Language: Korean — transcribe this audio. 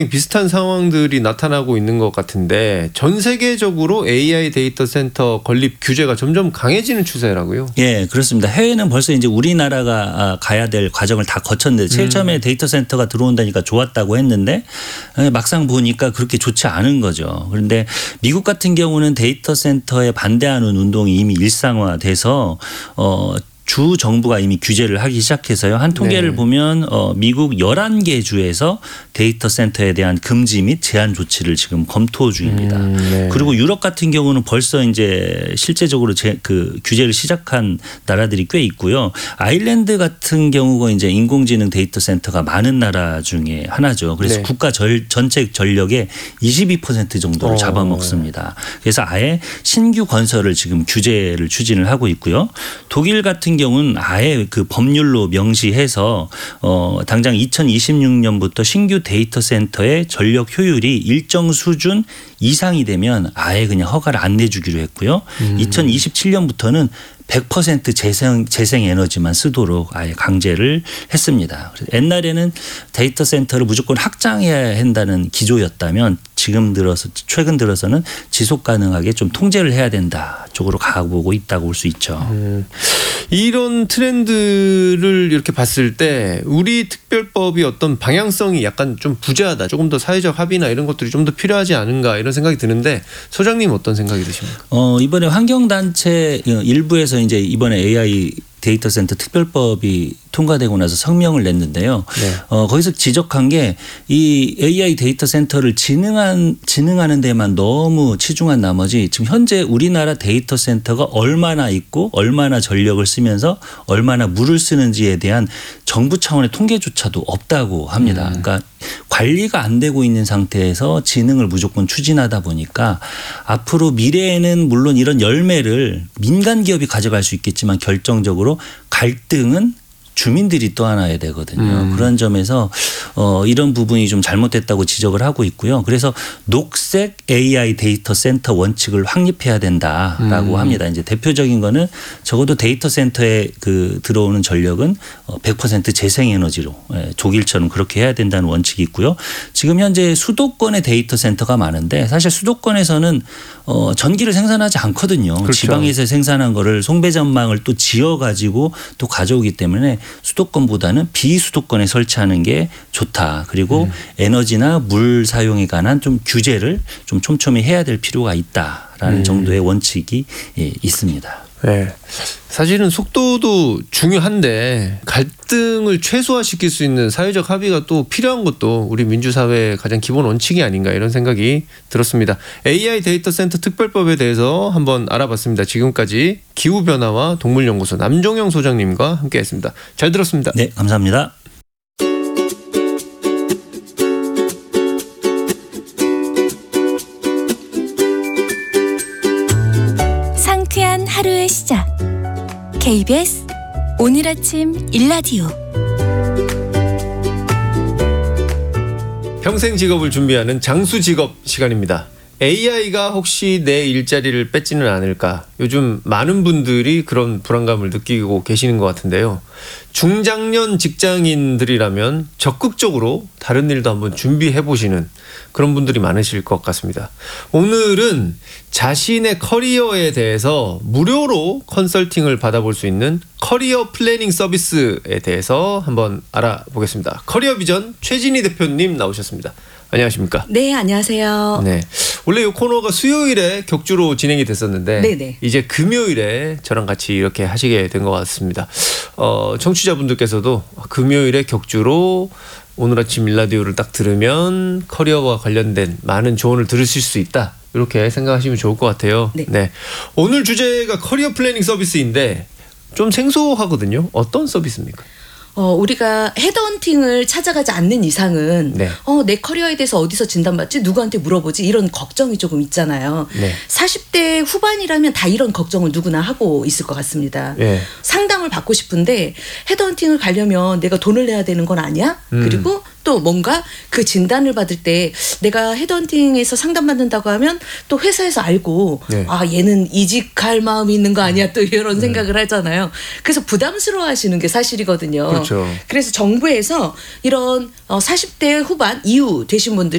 비슷한 상황들이 나타나고 있는 것 같은데 전 세계적으로 AI 데이터 센터 건립 규제가 점점 강해지는 추세라고요? 예, 그렇습니다. 해외는 벌써 이제 우리나라가 가야 될 과정을 다 거쳤는데 제일 처음에 데이터 센터가 들어온다니까 좋았다고 했는데 막상 보니까 그렇게 좋지 않은 거죠. 그런데 미국 같은 경우는 데이터 센터에 반대하는 운동이 이미 일상화돼서 주 정부가 이미 규제를 하기 시작해서요. 한 통계를 보면 미국 11개 주에서 데이터 센터에 대한 금지 및 제한 조치를 지금 검토 중입니다. 그리고 유럽 같은 경우는 벌써 이제 실제적으로 그 규제를 시작한 나라들이 꽤 있고요. 아일랜드 같은 경우가 이제 인공지능 데이터 센터가 많은 나라 중에 하나죠. 그래서 국가 전체 전력의 22% 정도를 잡아먹습니다. 그래서 아예 신규 건설을 지금 규제를 추진을 하고 있고요. 독일 같은 경우는 아예 그 법률로 명시해서 당장 2026년부터 신규 데이터 센터의 전력 효율이 일정 수준 이상이 되면 아예 그냥 허가를 안 내주기로 했고요. 2027년부터는 100% 재생 에너지만 쓰도록 아예 강제를 했습니다. 옛날에는 데이터 센터를 무조건 확장해야 한다는 기조였다면 최근 들어서는 지속 가능하게 좀 통제를 해야 된다 쪽으로 가보고 있다고 볼 수 있죠. 이런 트렌드를 이렇게 봤을 때 우리 특별법이 어떤 방향성이 약간 좀 부재하다. 조금 더 사회적 합의나 이런 것들이 좀 더 필요하지 않은가 이런 생각이 드는데 소장님 어떤 생각이 드십니까? 이번에 환경단체 일부에서 이제 이번에 AI 데이터 센터 특별법이 통과되고 나서 성명을 냈는데요. 거기서 지적한 게 이 AI 데이터 센터를 진흥하는 데만 너무 치중한 나머지 지금 현재 우리나라 데이터 센터가 얼마나 있고 얼마나 전력을 쓰면서 얼마나 물을 쓰는지에 대한 정부 차원의 통계조차도 없다고 합니다. 그러니까 관리가 안 되고 있는 상태에서 진흥을 무조건 추진하다 보니까 앞으로 미래에는 물론 이런 열매를 민간 기업이 가져갈 수 있겠지만 결정적으로 갈등은 주민들이 떠안아야 되거든요. 그런 점에서 이런 부분이 좀 잘못됐다고 지적을 하고 있고요. 그래서 녹색 AI 데이터 센터 원칙을 확립해야 된다라고 합니다. 이제 대표적인 거는 적어도 데이터 센터에 들어오는 전력은 100% 재생에너지로 독일처럼 그렇게 해야 된다는 원칙이 있고요. 지금 현재 수도권의 데이터 센터가 많은데 사실 수도권에서는 전기를 생산하지 않거든요. 그렇죠. 지방에서 생산한 거를 송배전망을 또 지어가지고 또 가져오기 때문에 수도권보다는 비수도권에 설치하는 게 좋다. 그리고 에너지나 물 사용에 관한 좀 규제를 좀 촘촘히 해야 될 필요가 있다라는 정도의 원칙이 있습니다. 네. 사실은 속도도 중요한데 갈등을 최소화시킬 수 있는 사회적 합의가 또 필요한 것도 우리 민주사회의 가장 기본 원칙이 아닌가 이런 생각이 들었습니다. AI 데이터 센터 특별법에 대해서 한번 알아봤습니다. 지금까지 기후변화와 동물연구소 남종영 소장님과 함께했습니다. 잘 들었습니다. 네, 감사합니다. 상쾌한 하루의 시작. KBS 오늘 아침 일라디오. 평생 직업을 준비하는 장수 직업 시간입니다. AI가 혹시 내 일자리를 뺏지는 않을까? 요즘 많은 분들이 그런 불안감을 느끼고 계시는 것 같은데요. 중장년 직장인들이라면 적극적으로 다른 일도 한번 준비해 보시는 그런 분들이 많으실 것 같습니다. 오늘은 자신의 커리어에 대해서 무료로 컨설팅을 받아볼 수 있는 커리어 플래닝 서비스에 대해서 한번 알아보겠습니다. 커리어 비전 최진희 대표님 나오셨습니다. 안녕하십니까? 네, 안녕하세요. 네, 원래 이 코너가 수요일에 격주로 진행이 됐었는데 네네. 이제 금요일에 저랑 같이 이렇게 하시게 된 것 같습니다. 청취자분들께서도 금요일에 격주로 오늘 아침 일라디오를 딱 들으면 커리어와 관련된 많은 조언을 들으실 수 있다. 이렇게 생각하시면 좋을 것 같아요. 네. 오늘 주제가 커리어 플래닝 서비스인데 좀 생소하거든요. 어떤 서비스입니까? 우리가 헤드헌팅을 찾아가지 않는 이상은 내 커리어에 대해서 어디서 진단받지? 누구한테 물어보지? 이런 걱정이 조금 있잖아요. 40대 후반이라면 다 이런 걱정을 누구나 하고 있을 것 같습니다. 상담을 받고 싶은데 헤드헌팅을 가려면 내가 돈을 내야 되는 건 아니야? 그리고 또 뭔가 그 진단을 받을 때 내가 헤드헌팅에서 상담받는다고 하면 또 회사에서 알고 아 얘는 이직할 마음이 있는 거 아니야? 또 이런 생각을 하잖아요. 그래서 부담스러워 하시는 게 사실이거든요. 그렇죠. 그래서 정부에서 이런 40대 후반 이후 되신 분들이